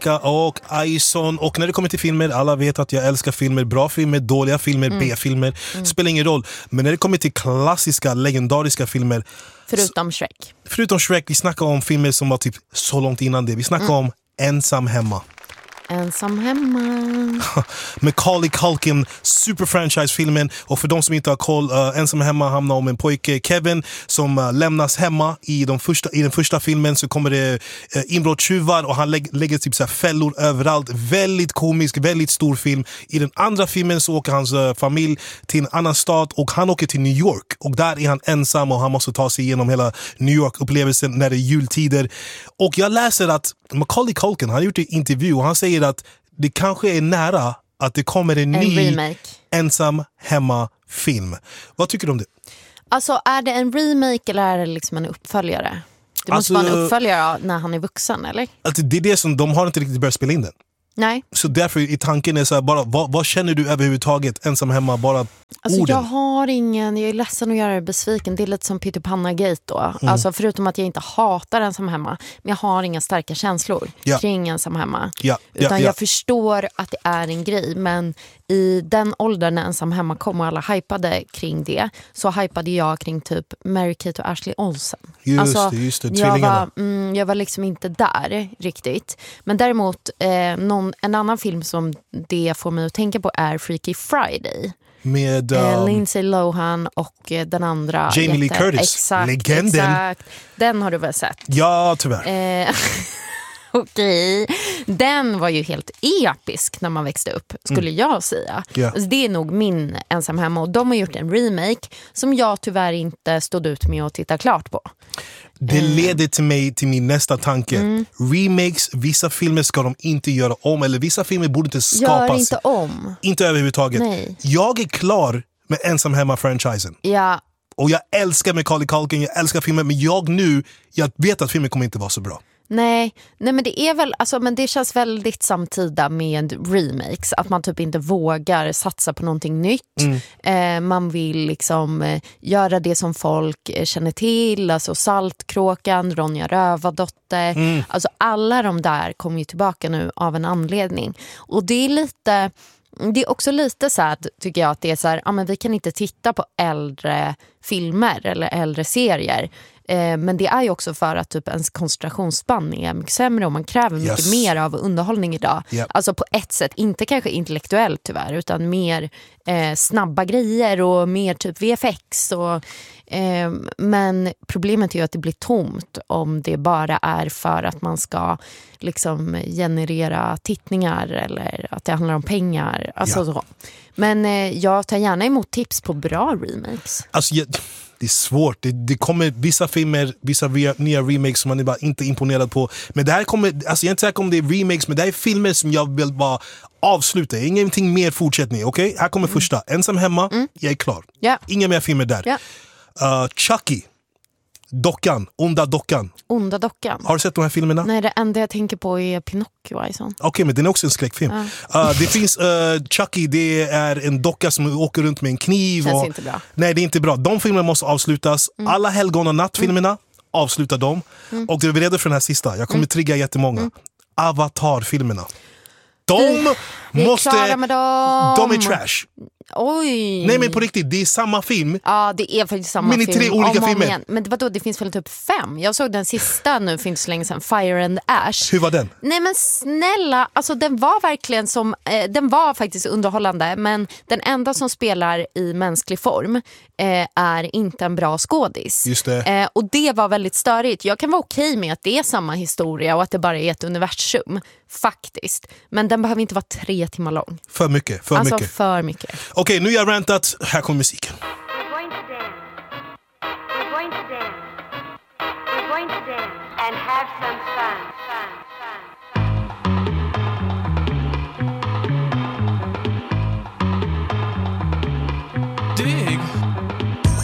Rebecca och Ison. Och när det kommer till filmer, alla vet att jag älskar filmer. Bra filmer, dåliga filmer, B-filmer. Spelar ingen roll. Men när det kommer till klassiska, legendariska filmer, Förutom Shrek, vi snackar om filmer som var typ så långt innan det. Vi snackar om Ensam hemma. Ensam hemma. Macaulay Culkin, superfranchise-filmen. Och för de som inte har koll, Ensam hemma handlar om en pojke, Kevin, som lämnas hemma. I den första filmen så kommer det inbrottstjuvar och han lägger typ så här fällor överallt. Väldigt komisk, väldigt stor film. I den andra filmen så åker hans familj till en annan stad och han åker till New York. Och där är han ensam och han måste ta sig igenom hela New York-upplevelsen när det är jultider. Och jag läser att Macaulay Culkin, han har gjort en intervju och han säger att det kanske är nära att det kommer en ny remake. Ensam hemma-film. Vad tycker du om det? Alltså, är det en remake eller är det liksom en uppföljare? Det måste vara en uppföljare när han är vuxen, eller? Alltså, det är det som de har inte riktigt börjat spela in den. Nej. Så därför i tanken är så här, bara, vad känner du överhuvudtaget ensam hemma, bara alltså, orden? Jag är ledsen att göra det besviken. Det är lite som Peter Panna-gate då. Alltså, förutom att jag inte hatar ensam hemma, men jag har inga starka känslor kring ensam hemma. Utan jag förstår att det är en grej, men i den åldern när ensam hemma kom och alla hypade kring det, så hypade jag kring typ Mary-Kate och Ashley Olsen. Just det, tvillingarna. Jag var liksom inte där riktigt. Men däremot en annan film som det får mig att tänka på är Freaky Friday. Med Lindsay Lohan och den andra Jamie Lee Curtis, legenden. Exakt. Den har du väl sett? Ja, tyvärr. Okej. Den var ju helt episk när man växte upp, skulle jag säga. Alltså, det är nog min ensam hemma. Och de har gjort en remake som jag tyvärr inte stod ut med att titta klart på. Det leder till mig till min nästa tanke. Remakes, vissa filmer ska de inte göra om, eller vissa filmer borde inte skapas. Gör inte om. Inte överhuvudtaget. Nej. Jag är klar med ensam hemma-franchisen. Ja. Och jag älskar Macaulay Culkin, jag älskar filmen, men jag vet att filmen kommer inte vara så bra. Nej, men det är väl, alltså, men det känns väldigt samtida med remakes, att man typ inte vågar satsa på någonting nytt. Man vill liksom göra det som folk känner till, alltså Saltkråkan, Ronja Rövardotter, alltså alla de där kommer ju tillbaka nu av en anledning. Och det är också lite så här, tycker jag, att det är så här, men vi kan inte titta på äldre filmer eller äldre serier. Men det är ju också för att typ ens koncentrationsspann är mycket sämre och man kräver mycket mer av underhållning idag. Alltså på ett sätt, inte kanske intellektuellt tyvärr, utan mer snabba grejer och mer typ VFX. Men problemet är ju att det blir tomt om det bara är för att man ska liksom generera tittningar eller att det handlar om pengar. Alltså så. Men jag tar gärna emot tips på bra remakes. Alltså det är svårt. Det kommer vissa filmer, vissa nya remakes som man är bara inte imponerad på. Men det här kommer, alltså jag är inte säker om det är remakes, men det här är filmer som jag vill bara avsluta. Ingenting mer fortsättning, okej? Här kommer första. Ensam hemma, jag är klar. Inga mer filmer där. Chucky. Dockan, onda dockan. Onda dockan. Har du sett de här filmerna? Nej, det enda jag tänker på är Pinocchio. Okej, men den är också en skräckfilm. Det finns Chucky, det är en docka som åker runt med en kniv. Känns inte bra. Nej, det är inte bra. De filmerna måste avslutas. Alla helgon och nattfilmerna, avsluta dem. Och det är vi redo för den här sista. Jag kommer trigga jättemånga. Avatar-filmerna. De är trash. Oj. Nej, men på riktigt, det är samma film. Ja, det är faktiskt samma film. Men i 3 olika filmer. Men vadå, det finns väl typ 5? Jag såg den sista nu, finns så länge sedan, Fire and Ash. Hur var den? Nej men snälla, alltså den var verkligen som, den var faktiskt underhållande, men den enda som spelar i mänsklig form är inte en bra skådis. Just det. Och det var väldigt störigt. Jag kan vara okej med att det är samma historia och att det bara är ett universum, faktiskt. Men den behöver inte vara 3 timmar lång. För mycket. För mycket. Okej, nu är jag rantat. Här kommer musiken. We're going to dance. We're going to dance. We're going to dance and have some fun.